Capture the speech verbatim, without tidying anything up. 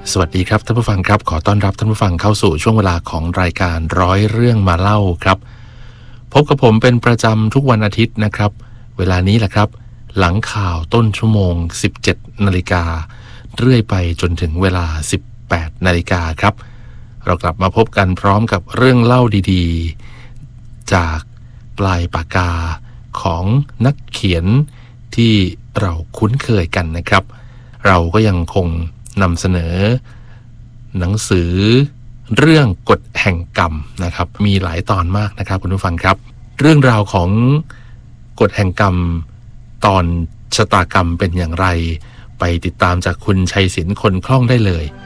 สวัสดีครับท่านผู้ฟังครับขอต้อนรับท่านผู้ฟังเข้าสู่ช่วงเวลาของรายการร้อยเรื่องมาเล่าครับพบกับผมเป็นประจำทุกวันอาทิตย์นะครับเวลานี้แหละครับหลังข่าวต้นชั่วโมง สิบเจ็ดนาฬิกาเรื่อยไปจนถึงเวลา สิบแปดนาฬิกาครับเรากลับมาพบกันพร้อมกับเรื่องเล่าดีๆจากปลายปากกาของนักเขียนที่เราคุ้นเคยกันนะครับเราก็ยังคงนำเสนอหนังสือเรื่องกฎแห่งกรรมนะครับมีหลายตอนมากนะครับคุณผู้ฟังครับเรื่องราวของกฎแห่งกรรมตอนชะตากรรมเป็นอย่างไรไปติดตามจากคุณชัยศิลป์คนคล่องได้เลย